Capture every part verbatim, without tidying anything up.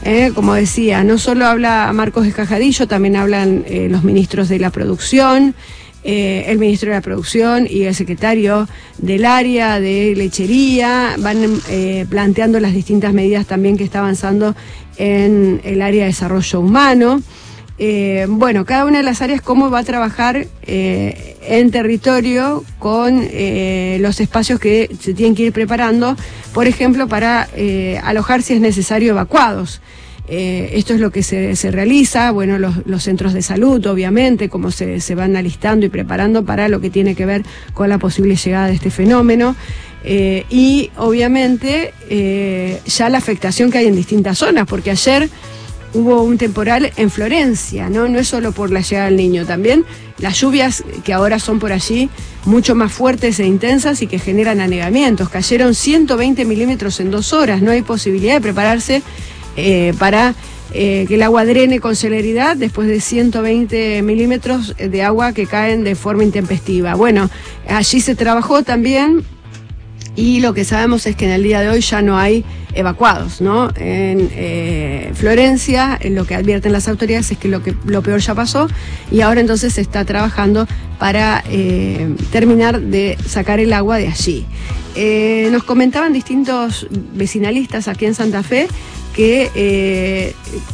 Eh, como decía, no solo habla Marcos Escajadillo, también hablan eh, los ministros de la producción, eh, el ministro de la producción y el secretario del área de lechería, van eh, planteando las distintas medidas también que está avanzando en el área de desarrollo humano. Eh, bueno, cada una de las áreas cómo va a trabajar eh, en territorio con eh, los espacios que se tienen que ir preparando, por ejemplo, para eh, alojar si es necesario evacuados. Eh, esto es lo que se, se realiza, bueno, los, los centros de salud, obviamente, cómo se, se van alistando y preparando para lo que tiene que ver con la posible llegada de este fenómeno. Eh, y, obviamente, eh, ya la afectación que hay en distintas zonas, porque ayer hubo un temporal en Florencia, ¿no? No es solo por la llegada del Niño, también las lluvias que ahora son por allí mucho más fuertes e intensas y que generan anegamientos. Cayeron ciento veinte milímetros en dos horas, no hay posibilidad de prepararse eh, para eh, que el agua drene con celeridad después de ciento veinte milímetros de agua que caen de forma intempestiva. Bueno, allí se trabajó también. Y lo que sabemos es que en el día de hoy ya no hay evacuados, ¿no? En eh, Florencia, en lo que advierten las autoridades es que lo, que lo peor ya pasó y ahora entonces se está trabajando para eh, terminar de sacar el agua de allí. Eh, nos comentaban distintos vecinalistas aquí en Santa Fe que eh,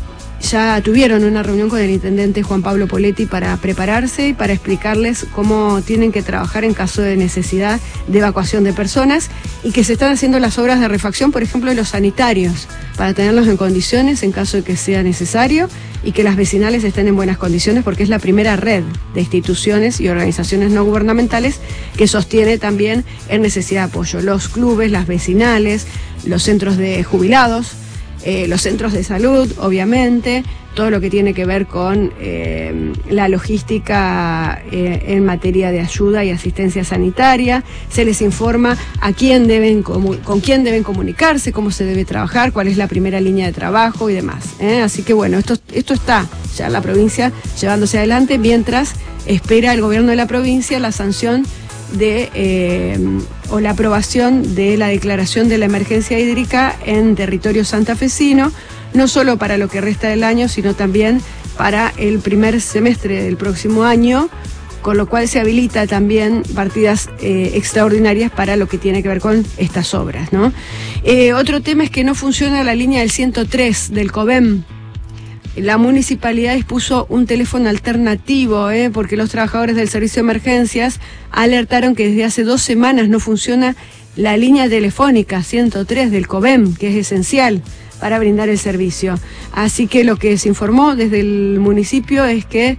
ya tuvieron una reunión con el intendente Juan Pablo Poletti para prepararse y para explicarles cómo tienen que trabajar en caso de necesidad de evacuación de personas y que se están haciendo las obras de refacción, por ejemplo, de los sanitarios, para tenerlos en condiciones en caso de que sea necesario y que las vecinales estén en buenas condiciones porque es la primera red de instituciones y organizaciones no gubernamentales que sostiene también en necesidad de apoyo. Los clubes, las vecinales, los centros de jubilados, Eh, los centros de salud, obviamente, todo lo que tiene que ver con eh, la logística eh, en materia de ayuda y asistencia sanitaria. Se les informa a quién deben con quién deben comunicarse, cómo se debe trabajar, cuál es la primera línea de trabajo y demás. ¿eh? Así que bueno, esto, esto está ya en la provincia llevándose adelante mientras espera el gobierno de la provincia la sanción de eh, o la aprobación de la declaración de la emergencia hídrica en territorio santafesino, no solo para lo que resta del año, sino también para el primer semestre del próximo año, con lo cual se habilita también partidas eh, extraordinarias para lo que tiene que ver con estas obras, ¿no? Eh, otro tema es que no funciona la línea del ciento tres del COVEM. La municipalidad dispuso un teléfono alternativo, ¿eh? porque los trabajadores del servicio de emergencias alertaron que desde hace dos semanas no funciona la línea telefónica ciento tres del COVEM, que es esencial para brindar el servicio. Así que lo que se informó desde el municipio es que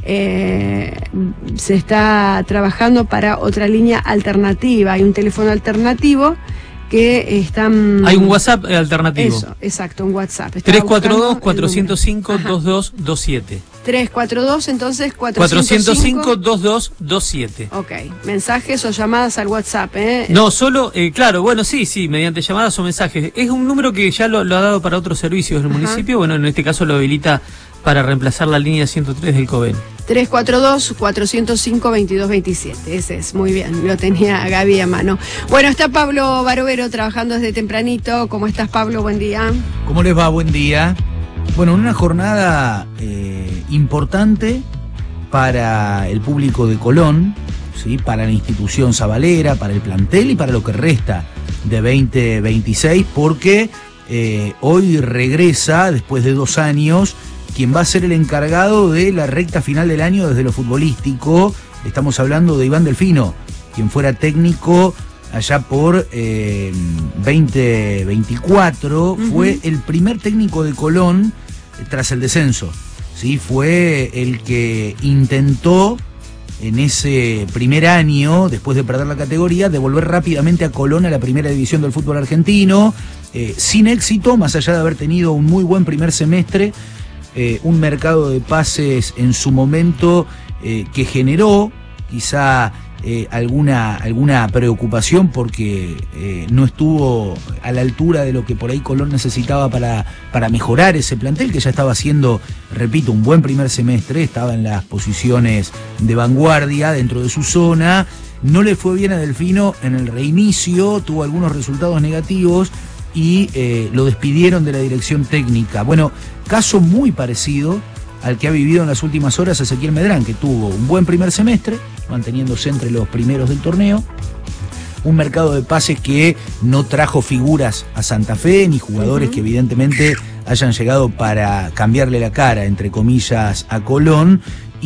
eh, se está trabajando para otra línea alternativa. Hay un teléfono alternativo que están... Hay un WhatsApp alternativo. Eso, exacto, un WhatsApp. tres cuatro dos, cuatro cero cinco, dos dos dos siete. tres cuatro dos, entonces cuatro cero cinco, dos dos dos siete. Ok, mensajes o llamadas al WhatsApp, ¿eh? No, solo, eh, claro, bueno, sí, sí, mediante llamadas o mensajes. Es un número que ya lo, lo ha dado para otros servicios del Ajá. municipio, bueno, en este caso lo habilita para reemplazar la línea ciento tres del COVEN. tres cuatro dos, cuatro cero cinco, dos dos dos siete, ese es, muy bien, lo tenía Gaby a mano. Bueno, está Pablo Barovero trabajando desde tempranito. ¿Cómo estás, Pablo? Buen día. ¿Cómo les va? Buen día. Bueno, una jornada eh, importante para el público de Colón, ¿sí? Para la institución sabalera, para el plantel y para lo que resta de veinte veintiséis, porque eh, hoy regresa, después de dos años, quien va a ser el encargado de la recta final del año desde lo futbolístico. Estamos hablando de Iván Delfino, quien fuera técnico allá por eh, veinte veinticuatro, uh-huh. Fue el primer técnico de Colón eh, tras el descenso, ¿sí? Fue el que intentó en ese primer año, después de perder la categoría, devolver rápidamente a Colón a la primera división del fútbol argentino, eh, sin éxito, más allá de haber tenido un muy buen primer semestre. Eh, un mercado de pases en su momento eh, que generó quizá eh, alguna, alguna preocupación porque eh, no estuvo a la altura de lo que por ahí Colón necesitaba para, para mejorar ese plantel, que ya estaba haciendo, repito, un buen primer semestre, estaba en las posiciones de vanguardia dentro de su zona. No le fue bien a Delfino en el reinicio, tuvo algunos resultados negativos. y eh, lo despidieron de la dirección técnica. Bueno, caso muy parecido al que ha vivido en las últimas horas Ezequiel Medrán, que tuvo un buen primer semestre, manteniéndose entre los primeros del torneo, un mercado de pases que no trajo figuras a Santa Fe, ni jugadores uh-huh. que evidentemente hayan llegado para cambiarle la cara, entre comillas, a Colón,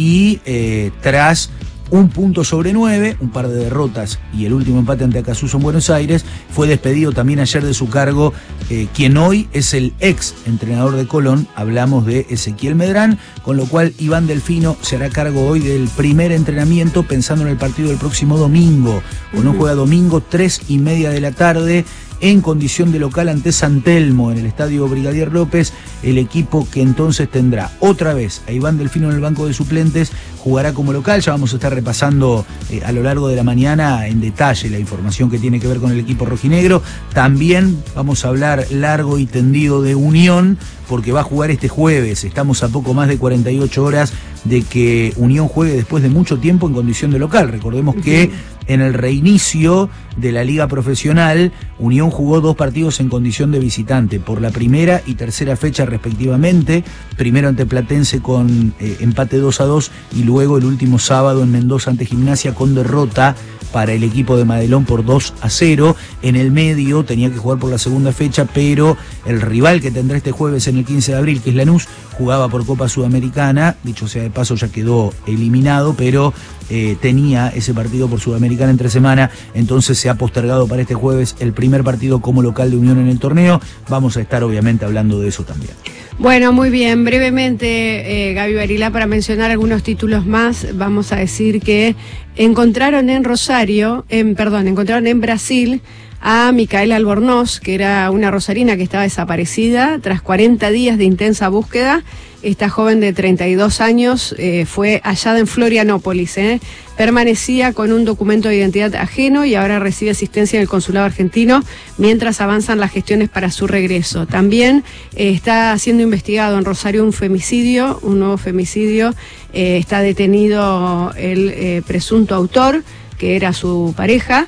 y eh, tras un punto sobre nueve, un par de derrotas y el último empate ante Acasuso en Buenos Aires, fue despedido también ayer de su cargo eh, quien hoy es el ex entrenador de Colón, hablamos de Ezequiel Medrán, con lo cual Iván Delfino se hará cargo hoy del primer entrenamiento pensando en el partido del próximo domingo. Colón juega domingo tres y media de la tarde en condición de local ante San Telmo en el estadio Brigadier López, el equipo que entonces tendrá otra vez a Iván Delfino en el banco de suplentes, jugará como local. Ya vamos a estar repasando eh, a lo largo de la mañana en detalle la información que tiene que ver con el equipo rojinegro. También vamos a hablar largo y tendido de Unión, porque va a jugar este jueves. Estamos a poco más de cuarenta y ocho horas de que Unión juegue después de mucho tiempo en condición de local. Recordemos que en el reinicio de la liga profesional, Unión jugó dos partidos en condición de visitante, por la primera y tercera fecha respectivamente, primero ante Platense con eh, empate dos a dos y luego el último sábado en Mendoza ante Gimnasia con derrota para el equipo de Madelón por dos a cero. En el medio tenía que jugar por la segunda fecha, pero el rival que tendrá este jueves en el quince de abril, que es Lanús, jugaba por Copa Sudamericana, dicho sea de paso ya quedó eliminado, pero eh, tenía ese partido por Sudamericana entre semana, entonces se ha postergado para este jueves el primer partido como local de Unión en el torneo. Vamos a estar obviamente hablando de eso también. Bueno, muy bien, brevemente, eh, Gaby Barilá, para mencionar algunos títulos más, vamos a decir que encontraron en Rosario, en, perdón, encontraron en Brasil a Micaela Albornoz, que era una rosarina que estaba desaparecida. Tras cuarenta días de intensa búsqueda, esta joven de treinta y dos años eh, fue hallada en Florianópolis. Eh. Permanecía con un documento de identidad ajeno y ahora recibe asistencia en el consulado argentino mientras avanzan las gestiones para su regreso. También eh, está siendo investigado en Rosario un femicidio, un nuevo femicidio. Eh, está detenido el eh, presunto autor, que era su pareja.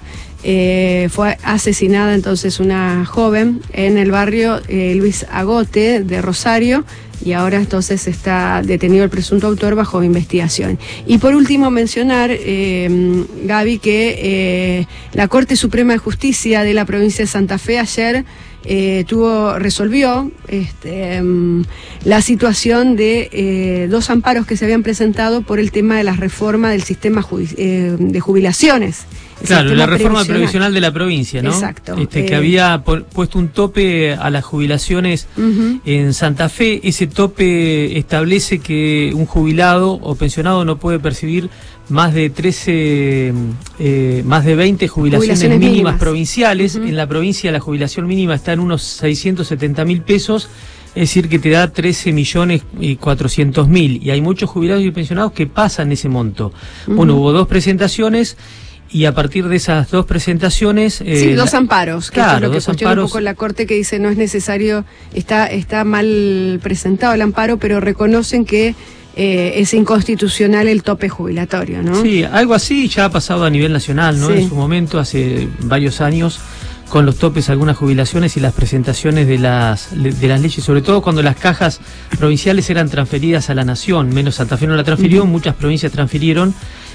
Eh, fue asesinada entonces una joven en el barrio eh, Luis Agote de Rosario, y ahora entonces está detenido el presunto autor bajo investigación. Y por último mencionar, eh, Gaby, que eh, la Corte Suprema de Justicia de la provincia de Santa Fe ayer eh, tuvo, resolvió este, um, la situación de eh, dos amparos que se habían presentado por el tema de la reforma del sistema eh, de jubilaciones. Claro, la reforma previsional. previsional de la provincia, ¿no? Exacto. Este, eh, que había puesto un tope a las jubilaciones uh-huh. en Santa Fe. Ese tope establece que un jubilado o pensionado no puede percibir más de trece, eh, más de veinte jubilaciones, jubilaciones mínimas, mínimas provinciales. Uh-huh. En la provincia la jubilación mínima está en unos seiscientos setenta mil pesos. Es decir, que te da trece millones y cuatrocientos mil. Y hay muchos jubilados y pensionados que pasan ese monto. Uh-huh. Bueno, hubo dos presentaciones. Y a partir de esas dos presentaciones... Eh, sí, dos amparos, que claro, es lo que dos cuestiona amparos. un poco la Corte, que dice no es necesario, está, está mal presentado el amparo, pero reconocen que eh, es inconstitucional el tope jubilatorio, ¿no? Sí, algo así ya ha pasado a nivel nacional, ¿no? Sí. En su momento, hace varios años, con los topes algunas jubilaciones y las presentaciones de las de las leyes, sobre todo cuando las cajas provinciales eran transferidas a la nación, menos Santa Fe no la transfirió, uh-huh. muchas provincias transfirieron,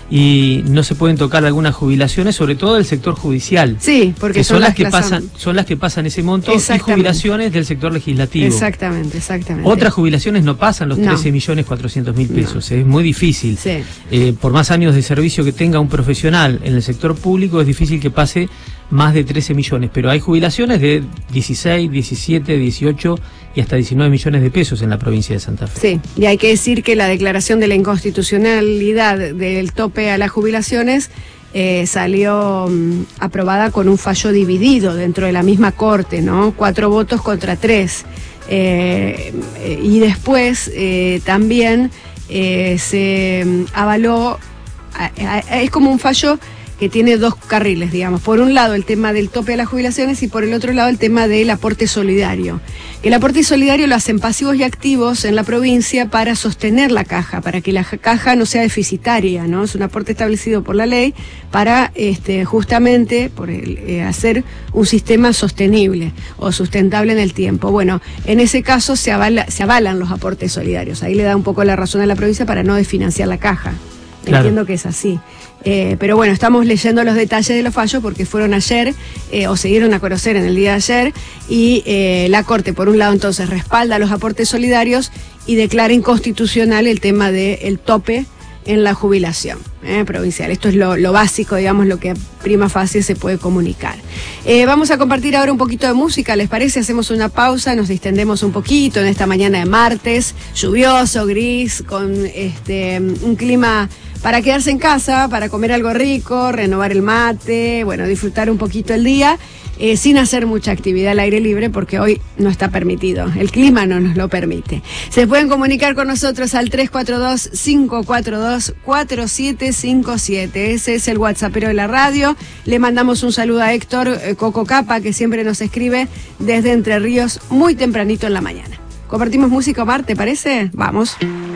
y no se pueden tocar algunas jubilaciones, sobre todo del sector judicial. Sí, porque que son, son las las que las pasan, han... son las que pasan ese monto, y jubilaciones del sector legislativo. Exactamente, exactamente. Otras jubilaciones no pasan los no. trece millones cuatrocientos mil pesos, no. Es muy difícil. Sí. Eh, por más años de servicio que tenga un profesional en el sector público, es difícil que pase más de trece millones, pero hay jubilaciones de dieciséis, diecisiete, dieciocho y hasta diecinueve millones de pesos en la provincia de Santa Fe. Sí, y hay que decir que la declaración de la inconstitucionalidad del tope a las jubilaciones eh, salió um, aprobada con un fallo dividido dentro de la misma Corte, ¿no? Cuatro votos contra tres. Eh, eh, y después eh, también eh, se um, avaló, eh, eh, es como un fallo que tiene dos carriles, digamos. Por un lado el tema del tope a las jubilaciones y por el otro lado el tema del aporte solidario. El aporte solidario lo hacen pasivos y activos en la provincia para sostener la caja, para que la caja no sea deficitaria, ¿no? Es un aporte establecido por la ley para este, justamente por el, eh, hacer un sistema sostenible o sustentable en el tiempo. Bueno, en ese caso se, avala, se avalan los aportes solidarios. Ahí le da un poco la razón a la provincia para no desfinanciar la caja. Claro. Entiendo que es así. Eh, pero bueno, estamos leyendo los detalles de los fallos porque fueron ayer eh, o se dieron a conocer en el día de ayer y eh, la Corte, por un lado, entonces respalda los aportes solidarios y declara inconstitucional el tema del tope en la jubilación eh, provincial. Esto es lo, lo básico, digamos, lo que prima facie se puede comunicar. Eh, vamos a compartir ahora un poquito de música, ¿les parece? Hacemos una pausa, nos distendemos un poquito en esta mañana de martes, lluvioso, gris, con este un clima para quedarse en casa, para comer algo rico, renovar el mate, bueno, disfrutar un poquito el día, eh, sin hacer mucha actividad al aire libre, porque hoy no está permitido, el clima no nos lo permite. Se pueden comunicar con nosotros al tres cuatro dos, cinco cuatro dos, cuatro siete cinco siete, ese es el WhatsAppero de la radio. Le mandamos un saludo a Héctor eh, Coco Capa, que siempre nos escribe desde Entre Ríos muy tempranito en la mañana. ¿Compartimos música, Omar, te parece? Vamos.